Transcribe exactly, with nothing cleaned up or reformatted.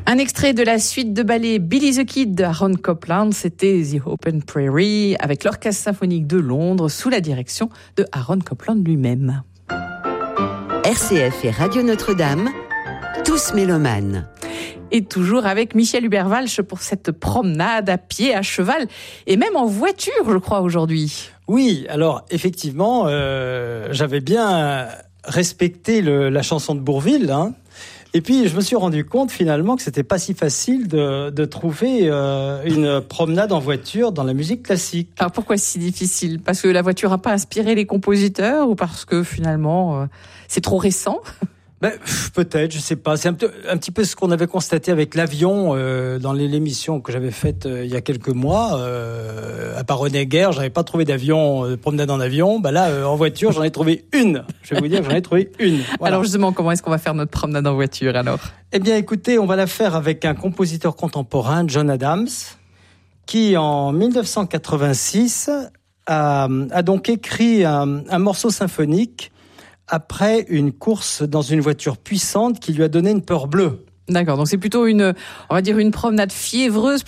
Un extrait de la suite de ballet Billy the Kid de Aaron Copland, c'était The Open Prairie avec l'Orchestre symphonique de Londres sous la direction de Aaron Copland lui-même. R C F et Radio Notre-Dame, tous mélomanes. Et toujours avec Michel Hubert-Walsh pour cette promenade à pied, à cheval et même en voiture, je crois, aujourd'hui. Oui, alors effectivement, euh, j'avais bien respecté le, la chanson de Bourvil, hein. Et puis, je me suis rendu compte, finalement, que c'était pas si facile de, de trouver euh, une promenade en voiture dans la musique classique. Alors, pourquoi c'est si difficile ? Parce que la voiture n'a pas inspiré les compositeurs ou parce que, finalement, euh, c'est trop récent ? Ben, peut-être, je sais pas. C'est un, peu, un petit peu ce qu'on avait constaté avec l'avion euh, dans l'émission que j'avais faite euh, il y a quelques mois. Euh, à part René Guerre, j'avais pas trouvé d'avion, de promenade en avion. Ben là, euh, en voiture, j'en ai trouvé une. Je vais vous dire, j'en ai trouvé une. Voilà. Alors justement, comment est-ce qu'on va faire notre promenade en voiture alors ? Eh bien, écoutez, on va la faire avec un compositeur contemporain, John Adams, qui en dix-neuf cent quatre-vingt-six a, a donc écrit un, un morceau symphonique après une course dans une voiture puissante qui lui a donné une peur bleue. D'accord, donc c'est plutôt une, on va dire une promenade fiévreuse